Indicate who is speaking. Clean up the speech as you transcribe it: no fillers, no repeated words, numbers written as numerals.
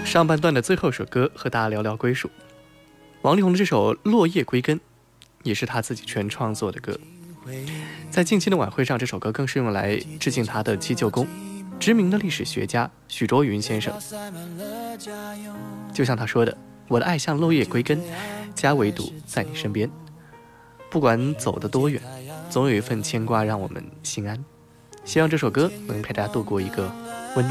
Speaker 1: 上半段的最后首歌和大家聊聊归属。王力宏的这首《落叶归根》也是他自己全创作的歌，在近期的晚会上，这首歌更是用来致敬他的七舅公，知名的历史学家许卓云先生。就像他说的，我的爱像落叶归根，家唯独在你身边。不管走得多远，总有一份牵挂让我们心安。希望这首歌能陪大家度过一个